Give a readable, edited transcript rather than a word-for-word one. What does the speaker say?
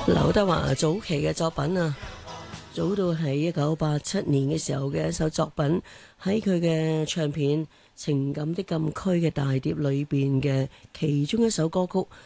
劉德華早期嘅作品啊，早到喺1987年嘅時候嘅一首作品，喺佢嘅唱片《情感的禁區》嘅大碟裏邊嘅其中一首歌曲